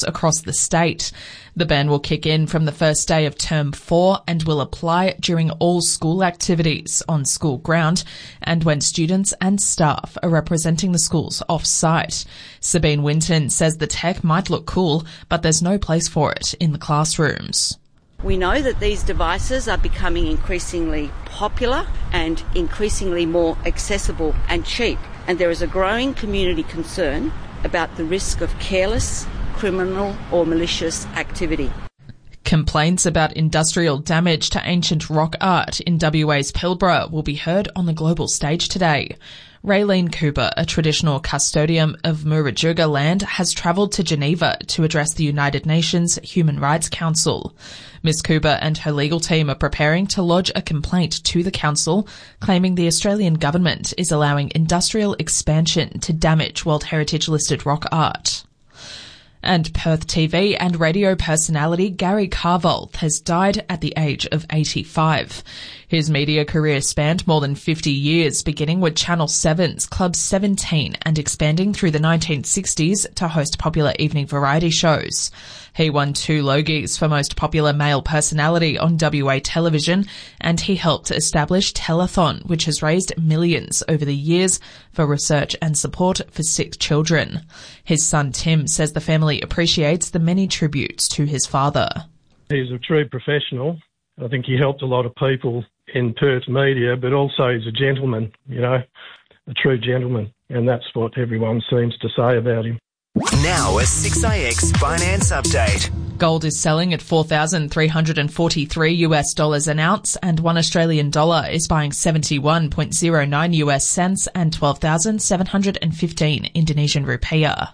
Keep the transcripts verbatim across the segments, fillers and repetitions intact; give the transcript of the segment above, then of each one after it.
across the state. The ban will kick in from the first day of term four and will apply during all school activities on school ground and when students and staff are representing the schools off-site. Sabine Winton says the tech might look cool, but there's no place for it in the classrooms. We know that these devices are becoming increasingly popular and increasingly more accessible and cheap, and there is a growing community concern about the risk of careless, criminal or malicious activity. Complaints about industrial damage to ancient rock art in W A's Pilbara will be heard on the global stage today. Raylene Cooper, a traditional custodian of Murujuga land, has travelled to Geneva to address the United Nations Human Rights Council. Miz Cooper and her legal team are preparing to lodge a complaint to the council, claiming the Australian government is allowing industrial expansion to damage World Heritage listed rock art. And Perth T V and radio personality Gary Carvold has died at the age of eighty-five. His media career spanned more than fifty years, beginning with Channel seven's Club seventeen and expanding through the nineteen sixties to host popular evening variety shows. He won two Logies for most popular male personality on W A television, and he helped establish Telethon, which has raised millions over the years for research and support for sick children. His son Tim says the family appreciates the many tributes to his father. He's a true professional. I think he helped a lot of people in Perth media, but also he's a gentleman, you know, a true gentleman, and that's what everyone seems to say about him. Now a six A X finance update. Gold is selling at four thousand three hundred forty-three US dollars an ounce, and one Australian dollar is buying seventy-one point zero nine US cents and twelve thousand seven hundred fifteen Indonesian rupiah.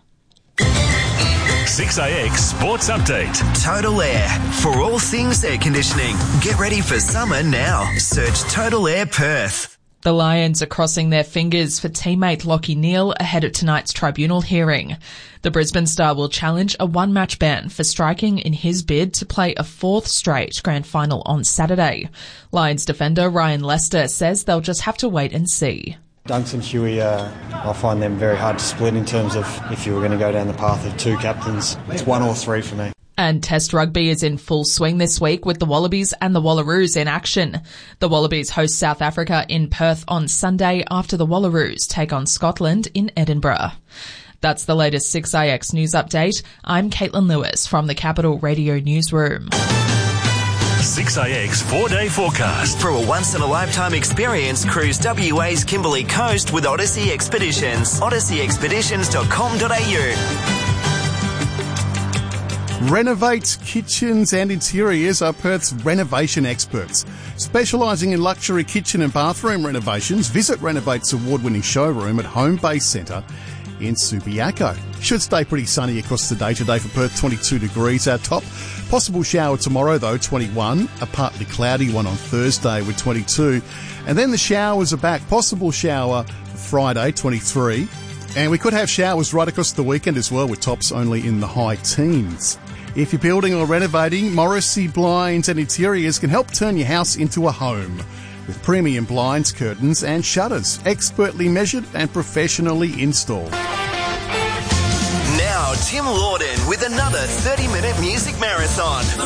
six A X Sports Update. Total Air. For all things air conditioning. Get ready for summer now. Search Total Air Perth. The Lions are crossing their fingers for teammate Lachie Neale ahead of tonight's tribunal hearing. The Brisbane star will challenge a one-match ban for striking in his bid to play a fourth straight grand final on Saturday. Lions defender Ryan Lester says they'll just have to wait and see. Dunks and Huey, uh, I find them very hard to split in terms of if you were going to go down the path of two captains. It's one or three for me. And Test rugby is in full swing this week with the Wallabies and the Wallaroos in action. The Wallabies host South Africa in Perth on Sunday after the Wallaroos take on Scotland in Edinburgh. That's the latest six A X news update. I'm Caitlin Lewis from the Capital Radio Newsroom. six A X four-day forecast. For a once-in-a-lifetime experience, cruise W A's Kimberley Coast with Odyssey Expeditions. odyssey expeditions dot com dot a u. Renovate Kitchens and Interiors are Perth's renovation experts. Specialising in luxury kitchen and bathroom renovations, visit Renovate's award-winning showroom at Home Base Centre in Subiaco. Should stay pretty sunny across the day today for Perth, twenty-two degrees our top. Possible shower tomorrow though, twenty-one. A partly cloudy one on Thursday with twenty-two. And then the showers are back. Possible shower Friday, twenty-three. And we could have showers right across the weekend as well, with tops only in the high teens. If you're building or renovating, Morrissey Blinds and Interiors can help turn your house into a home. With premium blinds, curtains and shutters, expertly measured and professionally installed. Now Tim Lawden with another thirty-minute music marathon.